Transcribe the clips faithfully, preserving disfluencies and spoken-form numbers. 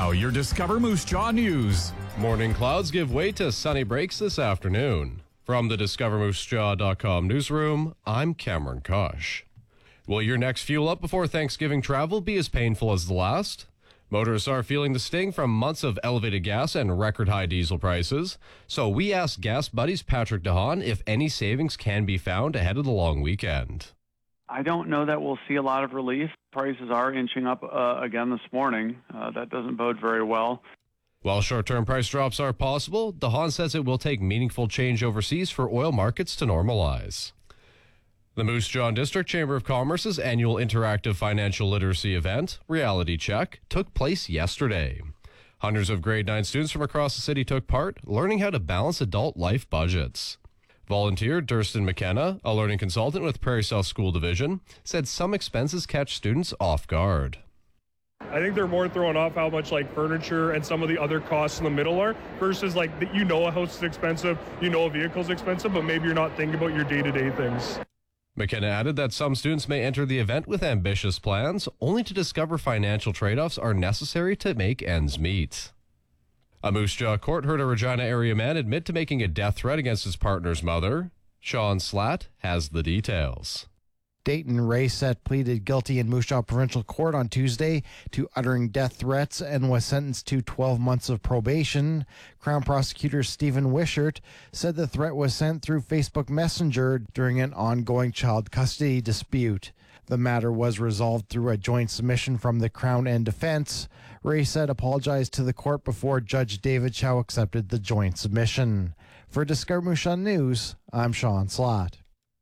Now, your Discover Moose Jaw News. Morning clouds give way to sunny breaks this afternoon. From the discover moose jaw dot com newsroom, I'm Cameron Kosh. Will your next fuel up before Thanksgiving travel be as painful as the last? Motorists are feeling the sting from months of elevated gas and record high diesel prices. So we asked Gas Buddy's Patrick DeHaan if any savings can be found ahead of the long weekend. I don't know that we'll see a lot of relief. Prices are inching up uh, again this morning. Uh, that doesn't bode very well. While short-term price drops are possible, DeHaan says it will take meaningful change overseas for oil markets to normalize. The Moose Jaw District Chamber of Commerce's annual interactive financial literacy event, Reality Check, took place yesterday. Hundreds of grade nine students from across the city took part, learning how to balance adult life budgets. Volunteer Durston McKenna, a learning consultant with Prairie South School Division, said some expenses catch students off guard. I think they're more thrown off how much like furniture and some of the other costs in the middle are versus like you know a house is expensive, you know a vehicle's expensive, but maybe you're not thinking about your day-to-day things. McKenna added that some students may enter the event with ambitious plans, only to discover financial trade-offs are necessary to make ends meet. A Moose Jaw court heard a Regina area man admit to making a death threat against his partner's mother. Sean Slatt has the details. Dayton Rayset pleaded guilty in Moose Jaw Provincial Court on Tuesday to uttering death threats and was sentenced to twelve months of probation. Crown Prosecutor Stephen Wishart said the threat was sent through Facebook Messenger during an ongoing child custody dispute. The matter was resolved through a joint submission from the Crown and defense. Rayset apologized to the court before Judge David Chow accepted the joint submission. For Discover Moose Jaw News, I'm Sean Slatt.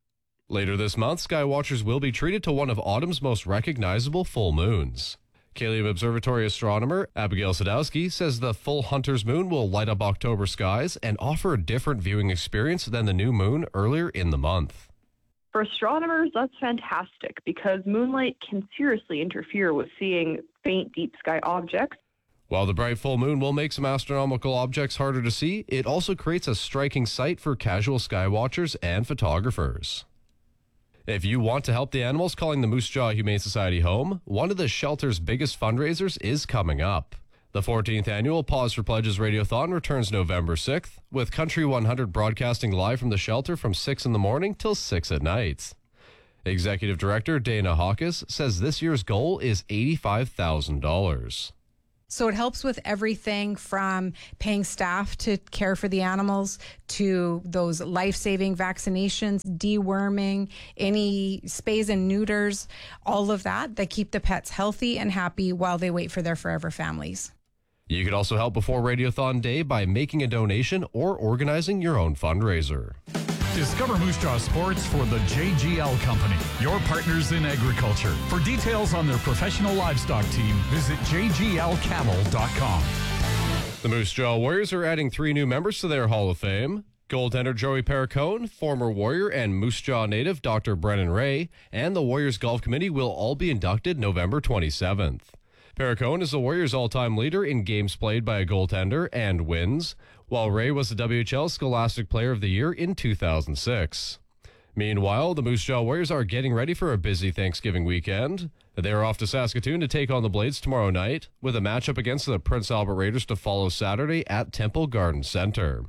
Later this month, skywatchers will be treated to one of autumn's most recognizable full moons. Kalium Observatory astronomer Abigail Sadowski says the full Hunter's moon will light up October skies and offer a different viewing experience than the new moon earlier in the month. For astronomers, that's fantastic because moonlight can seriously interfere with seeing faint deep sky objects. While the bright full moon will make some astronomical objects harder to see, it also creates a striking sight for casual skywatchers and photographers. If you want to help the animals calling the Moose Jaw Humane Society home, one of the shelter's biggest fundraisers is coming up. The fourteenth annual Pause for Pledges Radiothon returns November sixth, with Country one hundred broadcasting live from the shelter from six in the morning till six at night. Executive Director Dana Hawkes says this year's goal is eighty-five thousand dollars. So it helps with everything from paying staff to care for the animals to those life-saving vaccinations, deworming, any spays and neuters, all of that that keep the pets healthy and happy while they wait for their forever families. You could also help before Radiothon Day by making a donation or organizing your own fundraiser. Discover Moose Jaw Sports for the J G L Company, your partners in agriculture. For details on their professional livestock team, visit j g l cattle dot com. The Moose Jaw Warriors are adding three new members to their Hall of Fame. Goaltender Joey Perricone, former Warrior and Moose Jaw native Doctor Brennan Ray, and the Warriors Golf Committee will all be inducted November twenty-seventh. Perricone is the Warriors' all-time leader in games played by a goaltender and wins, while Ray was the W H L Scholastic Player of the Year in two thousand six. Meanwhile, the Moose Jaw Warriors are getting ready for a busy Thanksgiving weekend. They are off to Saskatoon to take on the Blades tomorrow night, with a matchup against the Prince Albert Raiders to follow Saturday at Temple Garden Center.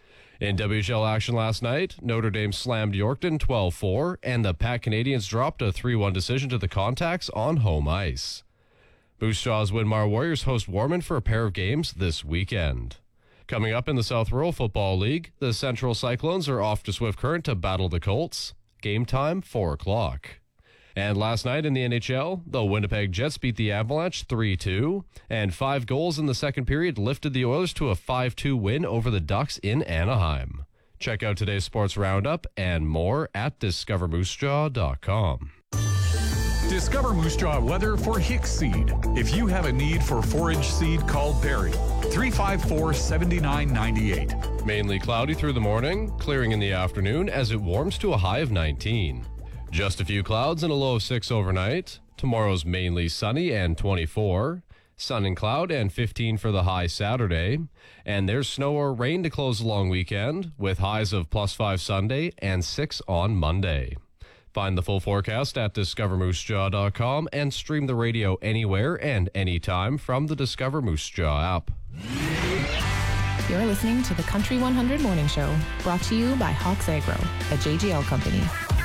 In W H L action last night, Notre Dame slammed Yorkton twelve four, and the Pac Canadians dropped a three one decision to the Contacts on home ice. Moose Jaw's Winmar Warriors host Warman for a pair of games this weekend. Coming up in the South Rural Football League, the Central Cyclones are off to Swift Current to battle the Colts. Game time, four o'clock. And last night in the N H L, the Winnipeg Jets beat the Avalanche three two, and five goals in the second period lifted the Oilers to a five two win over the Ducks in Anaheim. Check out today's sports roundup and more at discover moose jaw dot com. Discover Moose Jaw weather for Hicks Seed. If you have a need for forage seed, call Barry, three five four, seven nine nine eight. Mainly cloudy through the morning, clearing in the afternoon as it warms to a high of nineteen. Just a few clouds and a low of six overnight. Tomorrow's mainly sunny and twenty-four. Sun and cloud and fifteen for the high Saturday. And there's snow or rain to close the long weekend with highs of plus five Sunday and six on Monday. Find the full forecast at discover moose jaw dot com and stream the radio anywhere and anytime from the Discover Moose Jaw app. You're listening to the Country one hundred Morning Show, brought to you by Hawks Agro, a J G L company.